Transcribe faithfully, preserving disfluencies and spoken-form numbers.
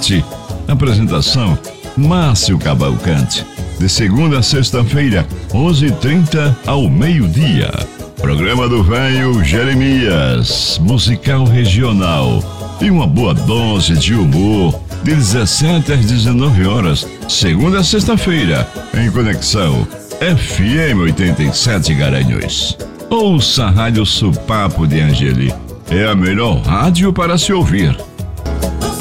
Cavalcante. Apresentação: Márcio Cavalcante. De segunda a sexta-feira, onze e trinta ao meio-dia. Programa do Velho Jeremias, musical regional. E uma boa dose de humor, de dezessete às dezenove horas, segunda a sexta-feira, em Conexão F M oitenta e sete Garanhuns. Ouça a Rádio Supapo de Angeli. É a melhor rádio para se ouvir.